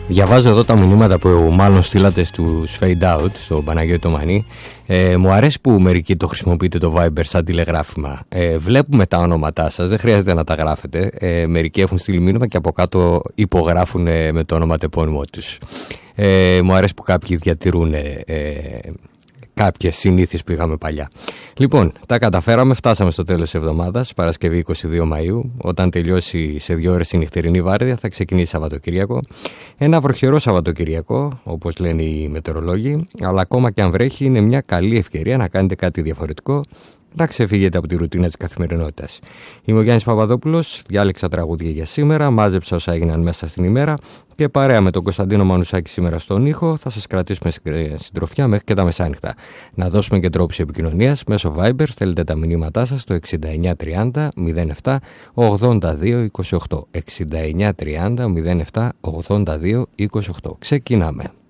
Διαβάζω εδώ τα μηνύματα που μάλλον στείλατε στους Fade Out, στο Παναγιώτη Μανί. Μου αρέσει που μερικοί το χρησιμοποιείτε το Viber σαν τηλεγράφημα. Βλέπουμε τα ονόματά σας, δεν χρειάζεται να τα γράφετε. Μερικοί έχουν στείλει μήνυμα και από κάτω υπογράφουν με το ονοματεπώνυμό τους. Μου αρέσει που κάποιοι διατηρούν κάποιες συνήθειες που είχαμε παλιά. Λοιπόν, τα καταφέραμε, φτάσαμε στο τέλος της εβδομάδας, Παρασκευή 22 Μαΐου. Όταν τελειώσει σε 2 ώρες η νυχτερινή βάρδια, θα ξεκινήσει Σαββατοκύριακο. Ένα βροχερό Σαββατοκυριακό, όπως λένε οι μετεωρολόγοι, αλλά ακόμα και αν βρέχει, είναι μια καλή ευκαιρία να κάνετε κάτι διαφορετικό, να ξεφύγετε από τη ρουτίνα της καθημερινότητας. Είμαι ο Γιάννης Παπαδόπουλος, διάλεξα τραγούδια για σήμερα, μάζεψα όσα έγιναν μέσα στην ημέρα και παρέα με τον Κωνσταντίνο Μανουσάκη σήμερα στον ήχο θα σας κρατήσουμε συντροφιά μέχρι και τα μεσάνυχτα. Να δώσουμε και τρόπους επικοινωνίας μέσω Viber, στέλνετε τα μηνύματά σας στο 6930 07 82 28. 6930 07 82 28. Ξεκινάμε.